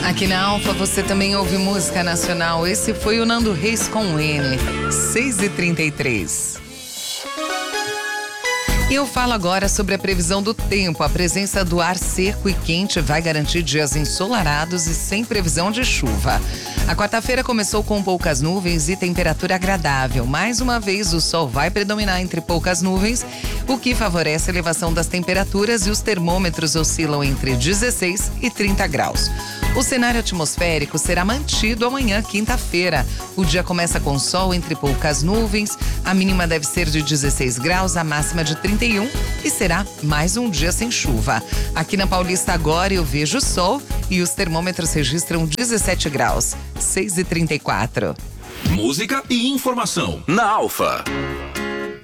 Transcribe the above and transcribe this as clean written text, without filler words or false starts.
Aqui na Alfa você também ouve música nacional. Esse foi o Nando Reis com N, 6h33. E eu falo agora sobre a previsão do tempo. A presença do ar seco e quente vai garantir dias ensolarados e sem previsão de chuva. A quarta-feira começou com poucas nuvens e temperatura agradável. Mais uma vez, o sol vai predominar entre poucas nuvens, o que favorece a elevação das temperaturas, e os termômetros oscilam entre 16 e 30 graus. O cenário atmosférico será mantido amanhã, quinta-feira. O dia começa com sol entre poucas nuvens, a mínima deve ser de 16 graus, a máxima de 31, e será mais um dia sem chuva. Aqui na Paulista agora eu vejo sol e os termômetros registram 17 graus, 6h34. Música e informação na Alfa.